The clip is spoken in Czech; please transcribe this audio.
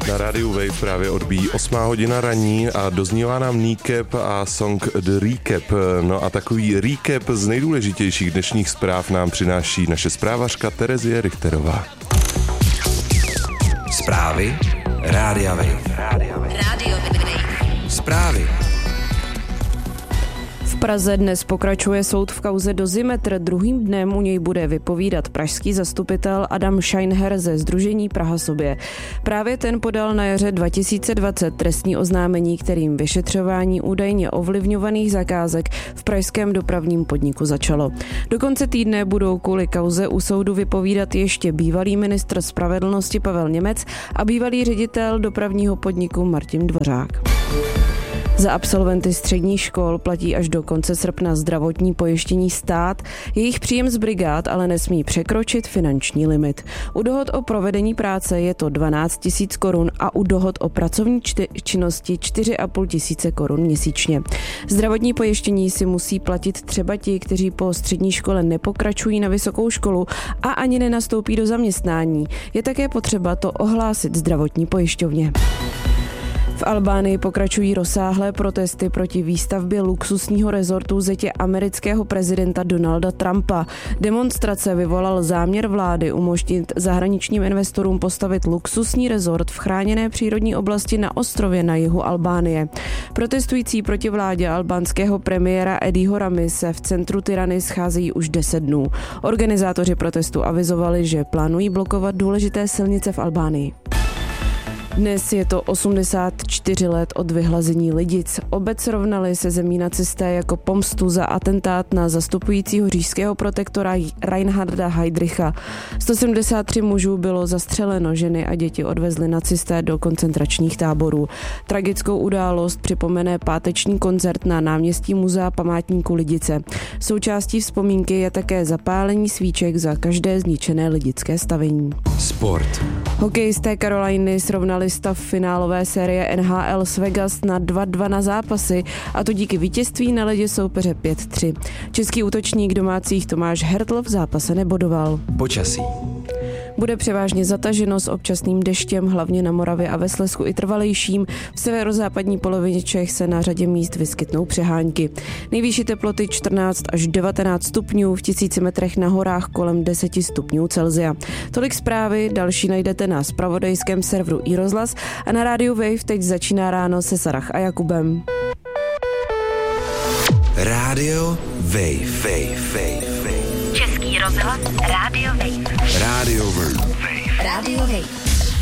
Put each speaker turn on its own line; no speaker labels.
Na rádiu Wave právě odbíjí 8 hodina ranní a doznívá nám Kneecap a song The Recap. No a takový recap z nejdůležitějších dnešních zpráv nám přináší naše zprávařka Terezie Richterová.
Zprávy Rádia Wave.
Radio Wave.
Zprávy.
V Praze dnes pokračuje soud v kauze Dozimetr. Druhým dnem u něj bude vypovídat pražský zastupitel Adam Scheinher ze sdružení Praha sobě. Právě ten podal na jaře 2020 trestní oznámení, kterým vyšetřování údajně ovlivňovaných zakázek v pražském dopravním podniku začalo. Do konce týdne budou kvůli kauze u soudu vypovídat ještě bývalý ministr spravedlnosti Pavel Němec a bývalý ředitel dopravního podniku Martin Dvořák. Za absolventy středních škol platí až do konce srpna zdravotní pojištění stát, jejich příjem z brigád ale nesmí překročit finanční limit. U dohod o provedení práce je to 12 000 korun a u dohod o pracovní činnosti 4 500 korun měsíčně. Zdravotní pojištění si musí platit třeba ti, kteří po střední škole nepokračují na vysokou školu a ani nenastoupí do zaměstnání. Je také potřeba to ohlásit zdravotní pojišťovně. V Albánii pokračují rozsáhlé protesty proti výstavbě luxusního rezortu zetě amerického prezidenta Donalda Trumpa. Demonstrace vyvolal záměr vlády umožnit zahraničním investorům postavit luxusní rezort v chráněné přírodní oblasti na ostrově na jihu Albánie. Protestující proti vládě albánského premiéra Ediho Ramy se v centru Tirany scházejí už 10 dnů. Organizátoři protestu avizovali, že plánují blokovat důležité silnice v Albánii. Dnes je to 84 let od vyhlazení Lidic. Obec srovnali se zemí nacisté jako pomstu za atentát na zastupujícího říšského protektora Reinharda Heydricha. 173 mužů bylo zastřeleno, ženy a děti odvezli nacisté do koncentračních táborů. Tragickou událost připomene páteční koncert na náměstí Muzea památníku Lidice. Součástí vzpomínky je také zapálení svíček za každé zničené lidické stavení.
Sport.
Hokejisté Caroliny srovnali stav finálové série NHL s Vegas na 2-2 na zápasy, a to díky vítězství na ledě soupeře 5-3. Český útočník domácích Tomáš Hertl v zápase nebodoval.
Počasí.
Bude převážně zataženo s občasným deštěm, hlavně na Moravě a ve Slezsku i trvalejším. V severozápadní polovině Čech se na řadě míst vyskytnou přehánky. Nejvyšší teploty 14 až 19 stupňů, v 1000 metrech na horách kolem 10 stupňů Celsia. Tolik zprávy, další najdete na zpravodajském serveru iRozhlas a na rádiu Wave teď začíná ráno se Sarah a Jakubem.
Rádio Wave.
Český rozhlas Radio Wave.
Rádio Wave.
Radio Wave.